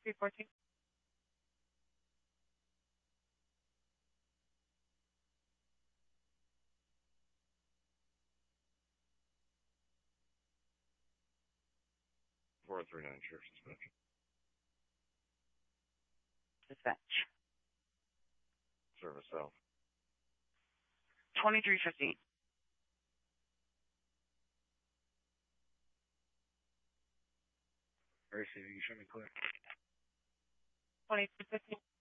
314. Sheriff's Dispatch. Dispatch. Service South. 2315. Receiving, you show me clear. 2315.